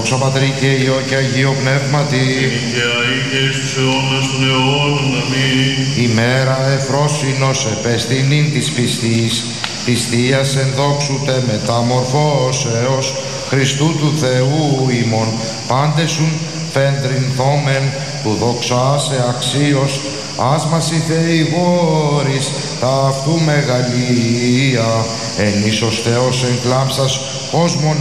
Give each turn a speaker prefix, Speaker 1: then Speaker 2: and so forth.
Speaker 1: δόξα Πατρί και Υιό και Αγίο Πνεύματι.
Speaker 2: Και αεί και εις τους αιώνας των αιώνων. Αμήν.
Speaker 1: Ημέρα εφρόσινος επεστηνήν της πιστής, πιστείας ενδόξουτε μεταμορφώσεως Χριστού του Θεού ημών, πάντεσουν φέντριν θόμεν του δοξάσε αξίως, ας μας η Θεή γόρης τα αυτού μεγαλεία, εν ίσως Θεός εν κλάμψας κόσμον